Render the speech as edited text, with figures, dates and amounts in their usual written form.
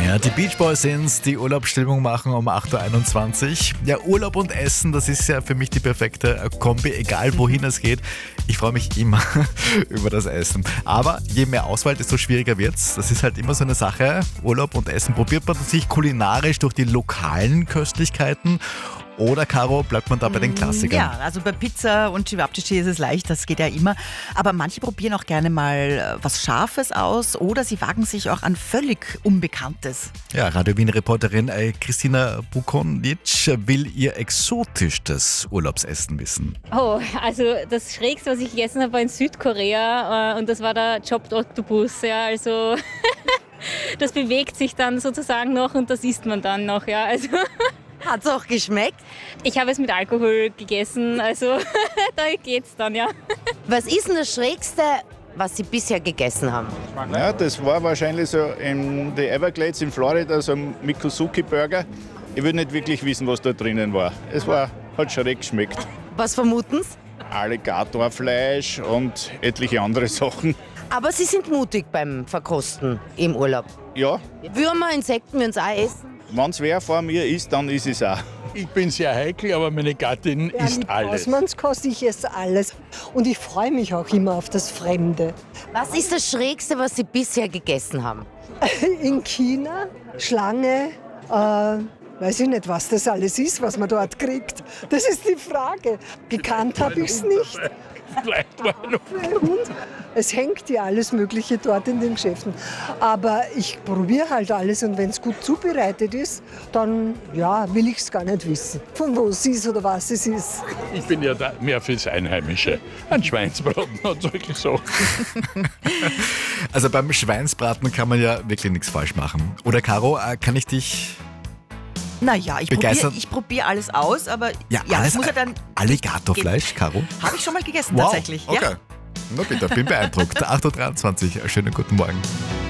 Ja, die Beach Boys sind's, die Urlaubsstimmung machen um 8.21 Uhr. Ja, Urlaub und Essen, das ist ja für mich die perfekte Kombi, egal wohin es geht. Ich freue mich immer über das Essen. Aber je mehr Auswahl, desto schwieriger wird's. Das ist halt immer so eine Sache. Urlaub und Essen. Probiert man sich kulinarisch durch die lokalen Köstlichkeiten? Oder, Caro, bleibt man da bei den Klassikern? Ja, also bei Pizza und Cevapcici ist es leicht, das geht ja immer. Aber manche probieren auch gerne mal was Scharfes aus oder sie wagen sich auch an völlig Unbekanntes. Ja, Radio Wien-Reporterin Christina Bukonic will ihr exotischstes Urlaubsessen wissen. Oh, also das Schrägste, was ich gegessen habe, war in Südkorea und das war der Chopped Octopus. Ja, also das bewegt sich dann sozusagen noch und das isst man dann noch. Ja, also. Hat es auch geschmeckt? Ich habe es mit Alkohol gegessen, also da geht's dann, ja. Was ist denn das Schrägste, was Sie bisher gegessen haben? Ja, das war wahrscheinlich so in den Everglades in Florida, so ein Mikosuki-Burger. Ich will nicht wirklich wissen, was da drinnen war. Hat schräg geschmeckt. Was vermuten Sie? Alligatorfleisch und etliche andere Sachen. Aber Sie sind mutig beim Verkosten im Urlaub. Ja, Würmer, Insekten würden Sie auch essen? wenn es wer vor mir isst, dann ist es auch. Ich bin sehr heikel, aber meine Gattin isst alles. Hausmannskost, ich esse alles. Und ich freue mich auch immer auf das Fremde. Was ist das Schrägste, was Sie bisher gegessen haben? In China, Schlange, weiß ich nicht, was das alles ist, was man dort kriegt. Das ist die Frage. Gekannt habe ich es nicht. Vielleicht war noch. Und es hängt ja alles Mögliche dort in den Geschäften. Aber ich probiere halt alles und wenn es gut zubereitet ist, dann ja, will ich es gar nicht wissen, von wo es ist oder was es ist. Ich bin ja da mehr fürs Einheimische. Ein Schweinsbraten und solche Sachen. Also beim Schweinsbraten kann man ja wirklich nichts falsch machen. Oder, Caro, kann ich dich... Naja, ich begeistert? probier alles aus, aber Ja, das alles muss ja dann... Alligatorfleisch, Caro? Habe ich schon mal gegessen, Wow, tatsächlich. okay. Ja. Na bitte, bin beeindruckt. 8.23 Uhr, schönen guten Morgen.